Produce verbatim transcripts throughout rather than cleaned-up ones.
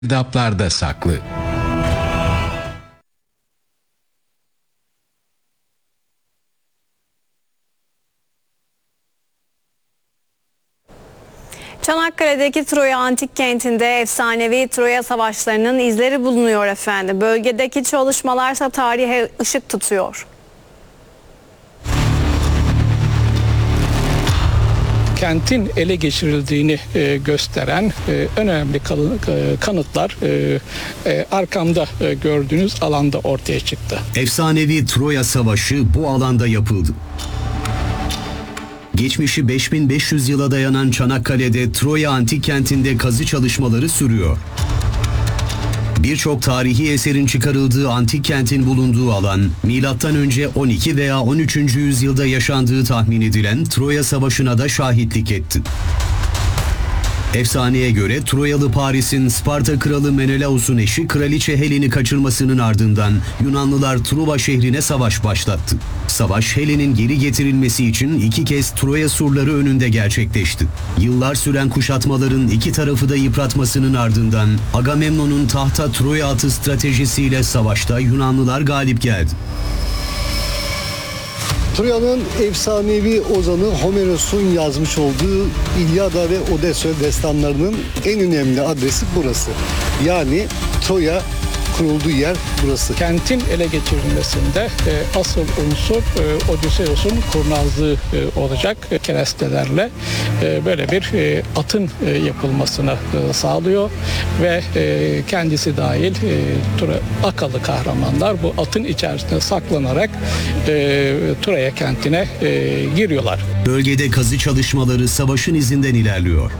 girdaplarda saklı. Çanakkale'deki Troya Antik Kenti'nde efsanevi Troya Savaşları'nın izleri bulunuyor efendim. Bölgedeki çalışmalarsa tarihe ışık tutuyor. Kentin ele geçirildiğini e, gösteren e, önemli kalın, e, kanıtlar e, e, arkamda e, gördüğünüz alanda ortaya çıktı. Efsanevi Troya Savaşı bu alanda yapıldı. Geçmişi beş bin beş yüz yıla dayanan Çanakkale'de Troya Antik Kenti'nde kazı çalışmaları sürüyor. Birçok tarihi eserin çıkarıldığı antik kentin bulunduğu alan, milattan önce on iki veya on üçüncü yüzyılda yaşandığı tahmin edilen Troya Savaşı'na da şahitlik etti. Efsaneye göre Troyalı Paris'in Sparta kralı Menelaos'un eşi Kraliçe Helen'i kaçırmasının ardından Yunanlılar Truva şehrine savaş başlattı. Savaş Helen'in geri getirilmesi için iki kez Troya surları önünde gerçekleşti. Yıllar süren kuşatmaların iki tarafı da yıpratmasının ardından Agamemnon'un tahta Troya atı stratejisiyle savaşta Yunanlılar galip geldi. Troya'nın efsanevi ozanı Homeros'un yazmış olduğu İlyada ve Odysseus destanlarının en önemli adresi burası. Yani Troya kurulduğu yer burası. Kentin ele geçirilmesinde e, asıl unsur e, Odysseus'un kurnazlığı e, olacak. E, kerestelerle e, böyle bir e, atın e, yapılmasını e, sağlıyor ve e, kendisi dahil e, Akalı kahramanlar bu atın içerisinde saklanarak e, Troya kentine e, giriyorlar. Bölgede kazı çalışmaları savaşın izinden ilerliyor.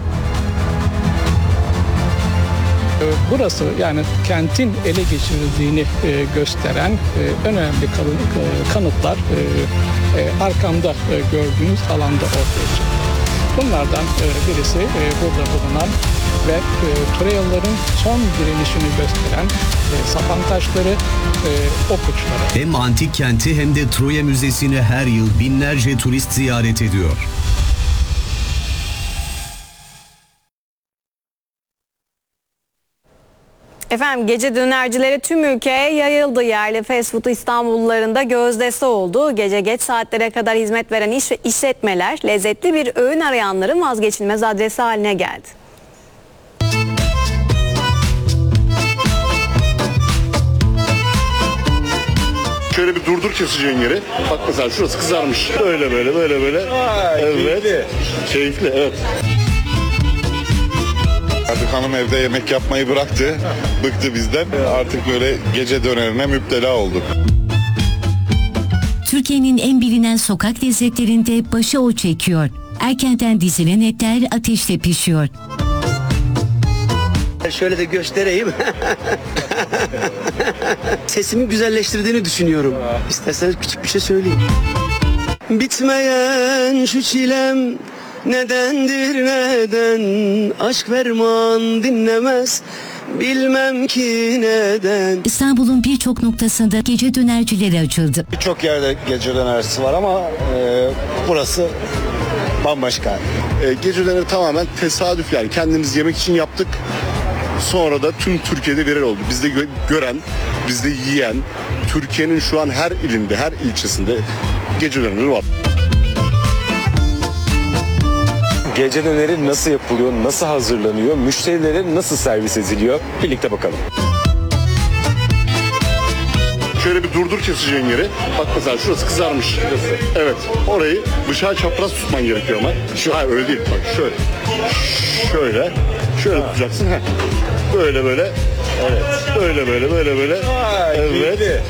Burası yani kentin ele geçirildiğini e, gösteren e, önemli kalın, e, kanıtlar e, e, arkamda e, gördüğünüz alanda ortaya çıktı. Bunlardan e, birisi e, burada bulunan ve e, Troyalıların son direnişini gösteren e, sapan taşları, e, ok uçları. Hem antik kenti hem de Troya Müzesi'ni her yıl binlerce turist ziyaret ediyor. Efendim gece dönercileri tüm ülkeye yayıldı. Yerli fast food İstanbulluların da gözdesi oldu. Gece geç saatlere kadar hizmet veren iş, işletmeler lezzetli bir öğün arayanların vazgeçilmez adresi haline geldi. Şöyle bir durdur keseceğin yeri. Bak mesela şurası kızarmış. Böyle böyle böyle böyle. Aa, evet. Keyifli. Keyifli evet. Artık hanım evde yemek yapmayı bıraktı. Bıktı bizden. Artık böyle gece dönerine müptela olduk. Türkiye'nin en bilinen sokak lezzetlerinde başı o çekiyor. Erkenden dizilen etler ateşte pişiyor. Şöyle de göstereyim. Sesimi güzelleştirdiğini düşünüyorum. İsterseniz küçük bir şey söyleyeyim. Bitmeyen şu çilem nedendir neden? Aşk ferman dinlemez. Bilmem ki neden. İstanbul'un birçok noktasında gece dönercileri açıldı. Birçok yerde gece dönercisi var ama e, burası bambaşka. E, gece döneri tamamen tesadüf yani. Kendimiz yemek için yaptık. Sonra da tüm Türkiye'de viral oldu. Bizde gö- gören, bizde yiyen, Türkiye'nin şu an her ilinde, her ilçesinde gece döneri var. Gece döneri nasıl yapılıyor, nasıl hazırlanıyor, müşterilere nasıl servis ediliyor? Birlikte bakalım. Şöyle bir durdur keseceğin yeri. Bak mesela şurası kızarmış. Şurası. Evet. Orayı bıçağı çapraz tutman gerekiyor ama. Şu hayır öyle değil. Bak şöyle. Şöyle. Şöyle tutacaksın. Heh. Böyle böyle. Evet. Böyle böyle böyle böyle. Aa, evet. Keyifli.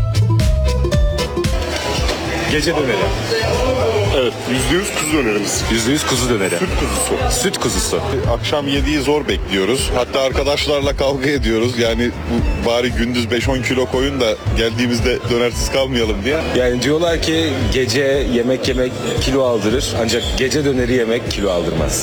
Gece döneri. Evet. Yüzde yüz kuzu dönerimiz. Yüzde yüz kuzu döneri. Süt kuzusu. Süt kuzusu. Akşam yediği zor bekliyoruz. Hatta arkadaşlarla kavga ediyoruz. Yani bu, bari gündüz beş on kilo koyun da geldiğimizde dönersiz kalmayalım diye. Yani diyorlar ki gece yemek yemek kilo aldırır. Ancak gece döneri yemek kilo aldırmaz.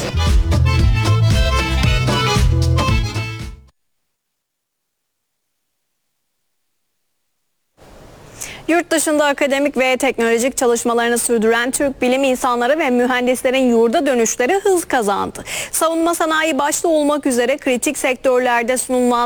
Yurt dışında akademik ve teknolojik çalışmalarını sürdüren Türk bilim insanları ve mühendislerin yurda dönüşleri hız kazandı. Savunma sanayi başta olmak üzere kritik sektörlerde sunulan